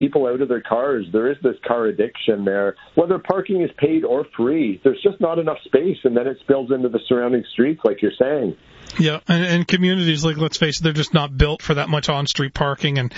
people out of their cars. There is this car addiction there. Whether parking is paid or free, there's just not enough space, and then it spills into the surrounding streets, like you're saying. Yeah, and communities, like, let's face it, they're just not built for that much on-street parking, and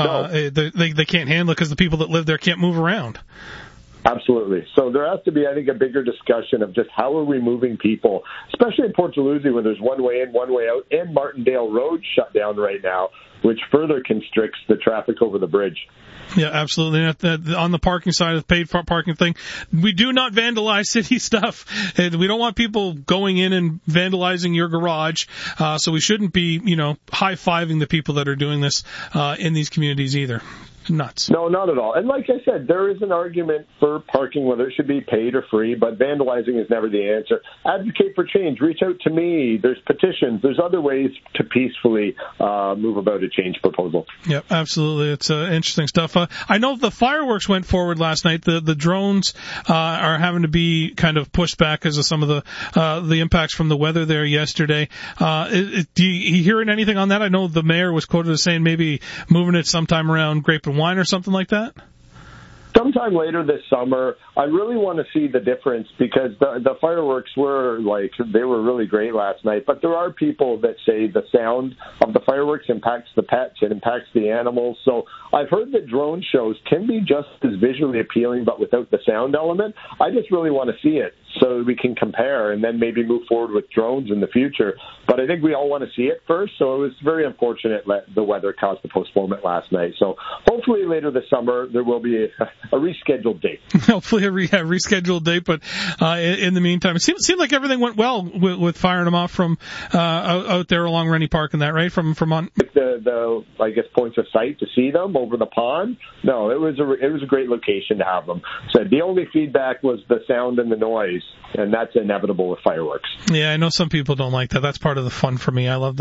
they can't handle it because the people that live there can't move around. Absolutely. So there has to be, I think, a bigger discussion of just how are we moving people, especially in Port Dalhousie when there's one way in, one way out, and Martindale Road shut down right now, which further constricts the traffic over the bridge. Yeah, absolutely. On the parking side of the paid parking thing, we do not vandalize city stuff. We don't want people going in and vandalizing your garage. So we shouldn't be, high-fiving the people that are doing this in these communities either. Nuts. No, not at all. And like I said, there is an argument for parking, whether it should be paid or free, but vandalizing is never the answer. Advocate for change. Reach out to me. There's petitions. There's other ways to peacefully move about a change proposal. Yep, absolutely. It's interesting stuff. I know the fireworks went forward last night. The drones are having to be kind of pushed back because of some of the impacts from the weather there yesterday. Do you hearing anything on that? I know the mayor was quoted as saying maybe moving it sometime around Grape and Wine or something like that? Sometime later this summer. I really want to see the difference because the fireworks they were really great last night, but there are people that say the sound of the fireworks impacts the pets, it impacts the animals. So I've heard that drone shows can be just as visually appealing but without the sound element. I just really want to see it so we can compare and then maybe move forward with drones in the future. But I think we all want to see it first, so it was very unfortunate that the weather caused the postponement last night. So hopefully later this summer there will be a rescheduled date. Hopefully a rescheduled date, but in the meantime, it seemed like everything went well with firing them off from out there along Rennie Park and that, right? From on the I guess points of sight to see them over the pond. No, it was a great location to have them. So the only feedback was the sound and the noise, and that's inevitable with fireworks. Yeah, I know some people don't like that. That's part of the fun for me. I love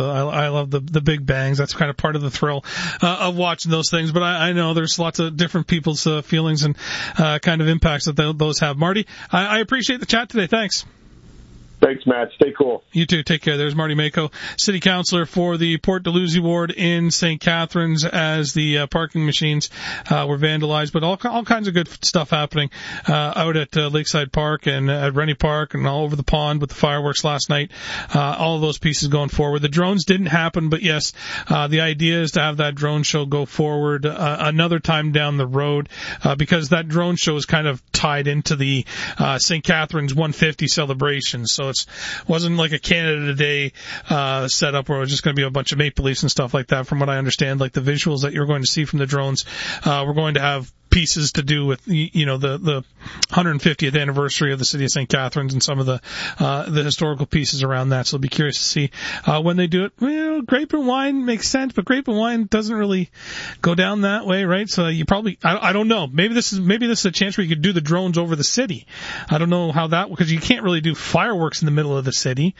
the big bangs. That's kind of part of the thrill of watching those things. But I know there's lots of different people's feelings and kind of impacts that those have. Marty, I appreciate the chat today. Thanks. Thanks, Matt. Stay cool. You too. Take care. There's Marty Mako, City Councillor for the Port Dalhousie ward in St. Catharines, as the parking machines were vandalized. But all kinds of good stuff happening out at Lakeside Park and at Rennie Park and all over the pond with the fireworks last night. All of those pieces going forward. The drones didn't happen, but yes, the idea is to have that drone show go forward another time down the road because that drone show is kind of tied into the St. Catharines 150 celebration. So it wasn't like a Canada Day setup where it was just going to be a bunch of Maple Leafs and stuff like that. From what I understand, like the visuals that you're going to see from the drones, we're going to have pieces to do with the 150th anniversary of the city of St. Catharines and some of the historical pieces around that. So I'll be curious to see when they do it. Well, Grape and Wine makes sense, but Grape and Wine doesn't really go down that way, right? So you probably I don't know. Maybe this is a chance where you could do the drones over the city. I don't know how that, because you can't really do fireworks in the middle of the city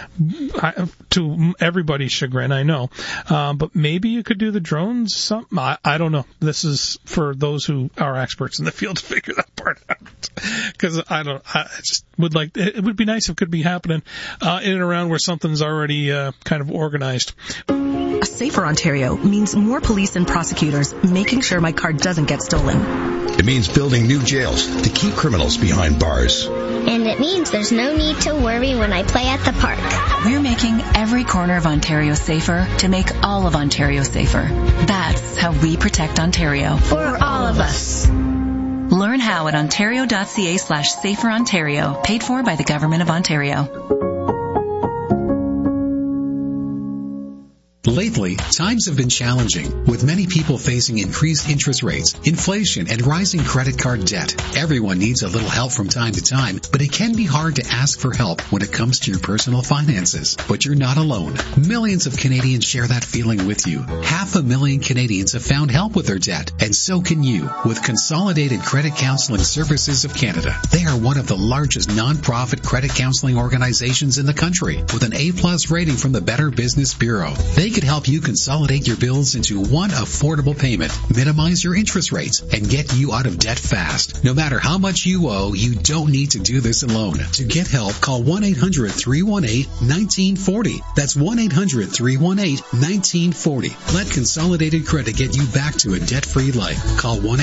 to everybody's chagrin, I know. But maybe you could do the drones. I don't know. This is for those who are experts in the field to figure that part out. Because I just would like, it would be nice if it could be happening in and around where something's already kind of organized. A safer Ontario means more police and prosecutors making sure my car doesn't get stolen. It means building new jails to keep criminals behind bars. And it means there's no need to worry when I play at the park. We're making every corner of Ontario safer to make all of Ontario safer. That's how we protect Ontario. For all of us. Learn how at ontario.ca/saferontario, paid for by the Government of Ontario. Lately, times have been challenging, with many people facing increased interest rates, inflation, and rising credit card debt. Everyone needs a little help from time to time, but it can be hard to ask for help when it comes to your personal finances. But you're not alone. Millions of Canadians share that feeling with you. 500,000 Canadians have found help with their debt, and so can you, with Consolidated Credit Counseling Services of Canada. They are one of the largest non-profit credit counseling organizations in the country, with an A+ rating from the Better Business Bureau. They could could help you consolidate your bills into one affordable payment, minimize your interest rates, and get you out of debt fast. No matter how much you owe, you don't need to do this alone. To get help, call 1-800-318-1940. That's 1-800-318-1940. Let Consolidated Credit get you back to a debt-free life. Call 1